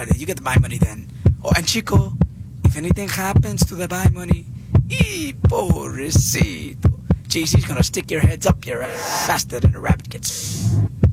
Alright, you get the buy money then. Oh, and Chico, if anything happens to the buy money, pobrecito. JC's gonna stick your heads up your ass faster than a rabbit gets.